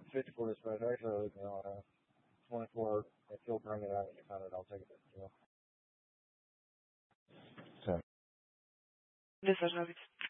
50 for this, but actually, 24, if you'll bring it out at 800, I'll take it. So. Wystarczy robić.